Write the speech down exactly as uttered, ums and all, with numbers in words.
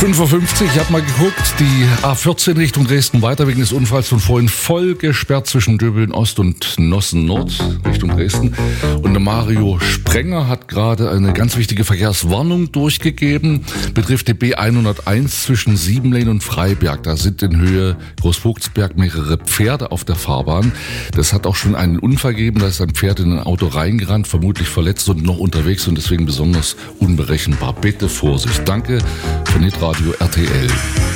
fünf Uhr fünfzig, ich habe mal geguckt, die A vierzehn Richtung Dresden weiter wegen des Unfalls von vorhin voll gesperrt zwischen Döbeln Ost und Nossen Nord Richtung Dresden. Und der Mario Sprenger hat gerade eine ganz wichtige Verkehrswarnung durchgegeben, betrifft die B hunderteins zwischen Siebenlehn und Freiberg. Da sind in Höhe Großvogtsberg mehrere Pferde auf der Fahrbahn. Das hat auch schon einen Unfall gegeben, da ist ein Pferd in ein Auto reingerannt, vermutlich verletzt und noch unterwegs und deswegen besonders unberechenbar. Bitte Vorsicht. Danke von Hitradio R T L.